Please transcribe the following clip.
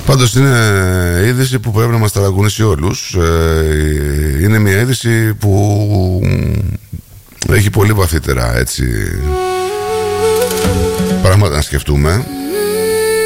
Πάντως είναι είδηση που πρέπει να μας ταρακουνήσει όλους. Είναι μια είδηση που έχει πολύ βαθύτερα έτσι πράγματα να σκεφτούμε.